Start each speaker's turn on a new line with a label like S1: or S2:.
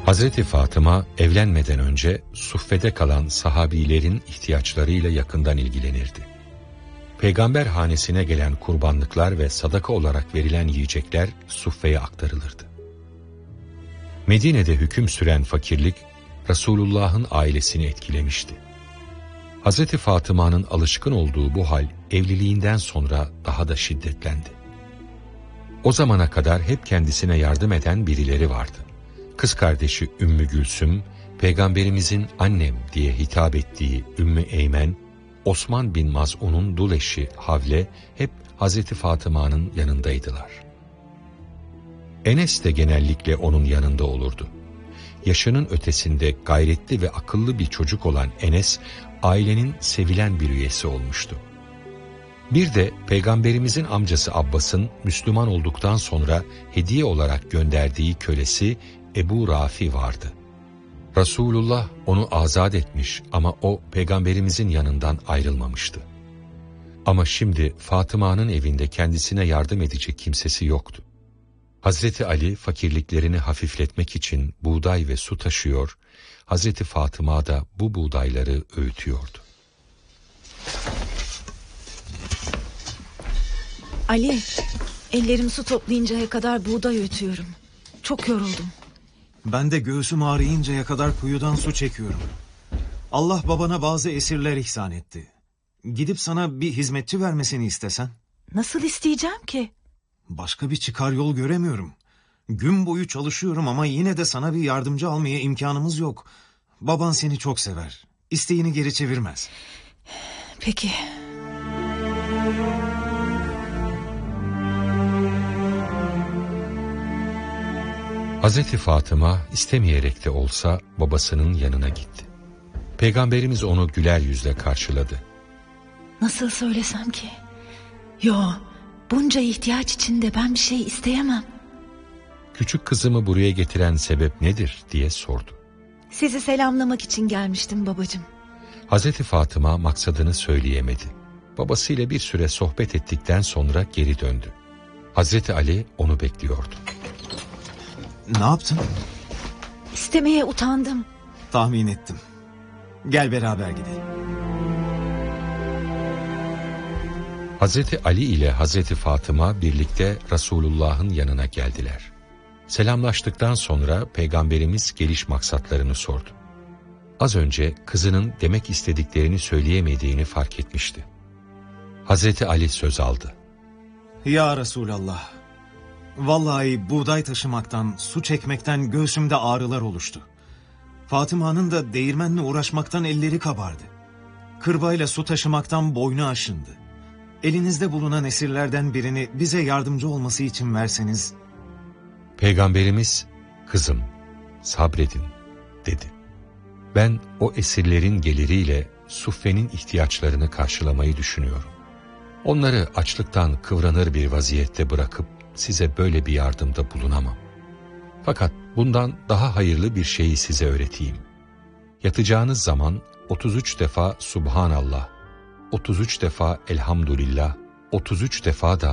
S1: Hazreti Fatıma evlenmeden önce suffede kalan sahabilerin ihtiyaçlarıyla yakından ilgilenirdi. Peygamber hanesine gelen kurbanlıklar ve sadaka olarak verilen yiyecekler suffeye aktarılırdı. Medine'de hüküm süren fakirlik Resulullah'ın ailesini etkilemişti. Hazreti Fatıma'nın alışkın olduğu bu hal evliliğinden sonra daha da şiddetlendi. O zamana kadar hep kendisine yardım eden birileri vardı. Kız kardeşi Ümmü Gülsüm, Peygamberimizin annem diye hitap ettiği Ümmü Eymen, Osman bin Maz'un'un dul eşi Havle hep Hazreti Fatıma'nın yanındaydılar. Enes de genellikle onun yanında olurdu. Yaşının ötesinde gayretli ve akıllı bir çocuk olan Enes, ailenin sevilen bir üyesi olmuştu. Bir de Peygamberimizin amcası Abbas'ın Müslüman olduktan sonra hediye olarak gönderdiği kölesi Ebu Rafi vardı. Resulullah onu azat etmiş ama o Peygamberimizin yanından ayrılmamıştı. Ama şimdi Fatıma'nın evinde kendisine yardım edecek kimsesi yoktu. Hazreti Ali fakirliklerini hafifletmek için buğday ve su taşıyor, Hazreti Fatıma da bu buğdayları öğütüyordu.
S2: Ali, ellerim su toplayıncaya kadar buğday öğütüyorum. Çok yoruldum.
S3: Ben de göğsüm ağrıyıncaya kadar kuyudan su çekiyorum. Allah babana bazı esirler ihsan etti. Gidip sana bir hizmetçi vermesini istesen?
S2: Nasıl isteyeceğim ki?
S3: Başka bir çıkar yol göremiyorum. Gün boyu çalışıyorum ama yine de sana bir yardımcı almaya imkanımız yok. Baban seni çok sever. İsteğini geri çevirmez.
S2: Peki.
S1: Hazreti Fatıma istemeyerek de olsa babasının yanına gitti. Peygamberimiz onu güler yüzle karşıladı.
S2: Nasıl söylesem ki? Yo, bunca ihtiyaç içinde ben bir şey isteyemem.
S1: Küçük kızımı buraya getiren sebep nedir diye sordu.
S2: Sizi selamlamak için gelmiştim babacığım.
S1: Hazreti Fatıma maksadını söyleyemedi. Babasıyla bir süre sohbet ettikten sonra geri döndü. Hazreti Ali onu bekliyordu.
S3: Ne yaptın?
S2: İstemeye utandım.
S3: Tahmin ettim. Gel beraber gidelim.
S1: Hazreti Ali ile Hazreti Fatıma birlikte Resulullah'ın yanına geldiler. Selamlaştıktan sonra Peygamberimiz geliş maksatlarını sordu. Az önce kızının demek istediklerini söyleyemediğini fark etmişti. Hazreti Ali söz aldı.
S3: Ya Resulallah, vallahi buğday taşımaktan, su çekmekten göğsümde ağrılar oluştu. Fatıma'nın da değirmenle uğraşmaktan elleri kabardı. Kırbayla su taşımaktan boynu aşındı. Elinizde bulunan esirlerden birini bize yardımcı olması için verseniz.
S1: Peygamberimiz, kızım sabredin dedi. Ben o esirlerin geliriyle suffenin ihtiyaçlarını karşılamayı düşünüyorum. Onları açlıktan kıvranır bir vaziyette bırakıp size böyle bir yardımda bulunamam. Fakat bundan daha hayırlı bir şeyi size öğreteyim. Yatacağınız zaman 33 defa Subhanallah, 33 defa Elhamdülillah, 33 defa da